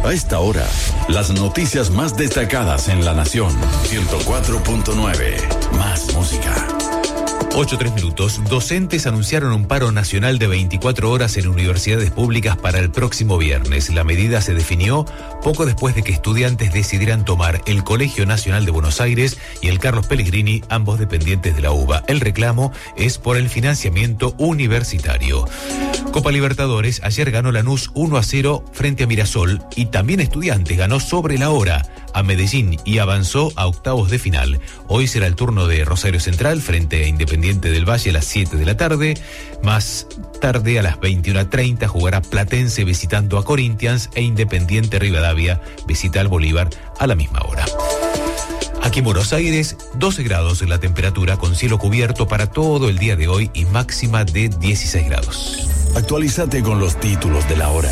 A esta hora, las noticias más destacadas en La Nación. 104.9. Más música. 8:03. Docentes anunciaron un paro nacional de 24 horas en universidades públicas para el próximo viernes. La medida se definió poco después de que estudiantes decidieran tomar el Colegio Nacional de Buenos Aires y el Carlos Pellegrini, ambos dependientes de la UBA. El reclamo es por el financiamiento universitario. Copa Libertadores, ayer ganó Lanús 1-0 frente a Mirasol y también Estudiantes ganó sobre la hora a Medellín y avanzó a octavos de final. Hoy será el turno de Rosario Central frente a Independiente del Valle a las 7 de la tarde. Más tarde, a las 21:30, jugará Platense visitando a Corinthians e Independiente Rivadavia visita al Bolívar a la misma hora. Aquí en Buenos Aires, 12 grados en la temperatura con cielo cubierto para todo el día de hoy y máxima de 16 grados. Actualízate con los títulos de la hora.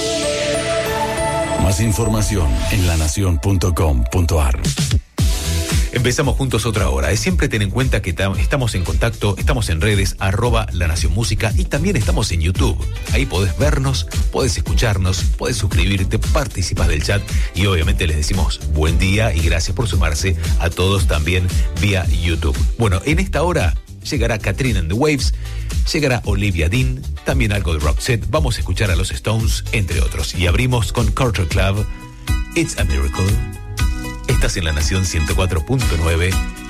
Más información en lanacion.com.ar. Empezamos juntos otra hora. Siempre ten en cuenta que estamos en contacto, estamos en redes, @LaNaciónMúsica y también estamos en YouTube. Ahí podés vernos, podés escucharnos, podés suscribirte, participar del chat y obviamente les decimos buen día y gracias por sumarse a todos también vía YouTube. Bueno, en esta hora llegará Katrina and the Waves, llegará Olivia Dean, también algo de Roxette, vamos a escuchar a los Stones, entre otros. Y abrimos con Culture Club, It's a Miracle. Estás en La Nación 104.9.